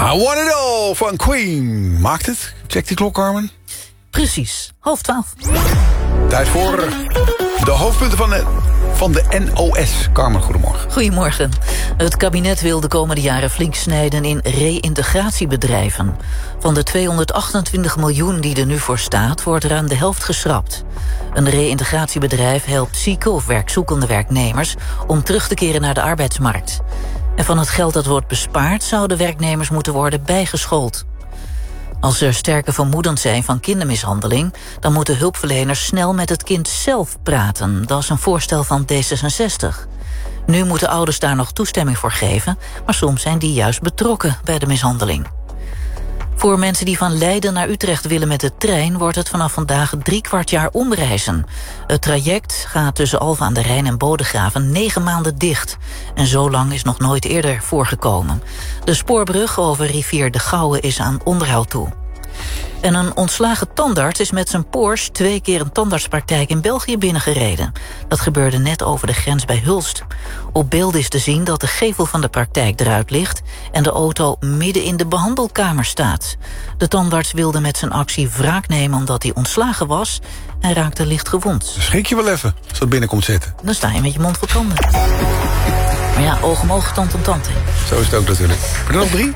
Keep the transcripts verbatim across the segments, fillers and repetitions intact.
I Want It All van Queen. Maakt het? Check die klok, Carmen. Precies, half twaalf. Tijd voor de hoofdpunten van de, van de N O S. Carmen, goedemorgen. Goedemorgen. Het kabinet wil de komende jaren flink snijden in reïntegratiebedrijven. Van de tweehonderdachtentwintig miljoen die er nu voor staat, wordt ruim de helft geschrapt. Een reïntegratiebedrijf helpt zieke of werkzoekende werknemers om terug te keren naar de arbeidsmarkt. En van het geld dat wordt bespaard zouden werknemers moeten worden bijgeschoold. Als er sterke vermoedens zijn van kindermishandeling, dan moeten hulpverleners snel met het kind zelf praten. Dat is een voorstel van D zesenzestig. Nu moeten ouders daar nog toestemming voor geven, maar soms zijn die juist betrokken bij de mishandeling. Voor mensen die van Leiden naar Utrecht willen met de trein wordt het vanaf vandaag drie kwart jaar omreizen. Het traject gaat tussen Alphen aan de Rijn en Bodegraven negen maanden dicht. En zo lang is nog nooit eerder voorgekomen. De spoorbrug over rivier de Gouwe is aan onderhoud toe. En een ontslagen tandarts is met zijn Porsche twee keer een tandartspraktijk in België binnengereden. Dat gebeurde net over de grens bij Hulst. Op beeld is te zien dat de gevel van de praktijk eruit ligt en de auto midden in de behandelkamer staat. De tandarts wilde met zijn actie wraak nemen omdat hij ontslagen was en raakte licht gewond. Schrik je wel even als dat binnenkomt zitten. Dan sta je met je mond vol tanden. Maar ja, oog om oog, tand om tand. Hè. Zo is het ook natuurlijk. Heb je er nog drie?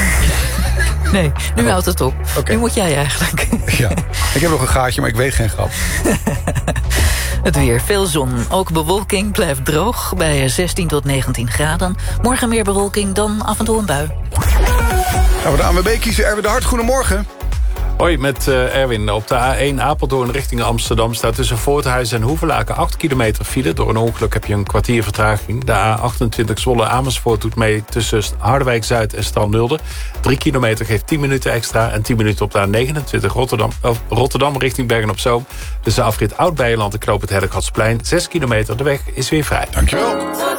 Nee, nu oh. houdt het op. Okay. Nu moet jij eigenlijk. Ja, ik heb nog een gaatje, maar ik weet geen grap. Het weer, veel zon. Ook bewolking blijft droog bij zestien tot negentien graden. Morgen meer bewolking, dan af en toe een bui. Gaan we de A N W B kiezen. Erwin de Hart, goedemorgen. Hoi, met uh, Erwin. Op de A één Apeldoorn richting Amsterdam staat tussen Voorthuizen en Hoevelaken acht kilometer file. Door een ongeluk heb je een kwartier vertraging. De A achtentwintig Zwolle Amersfoort doet mee tussen Harderwijk-Zuid en Stalnulde. drie kilometer geeft tien minuten extra. En tien minuten op de A negenentwintig Rotterdam, uh, Rotterdam richting Bergen-op-Zoom. Dus de afrit Oud-Beijerland en Knoop het Herkhatsplein. zes kilometer, de weg is weer vrij. Dankjewel.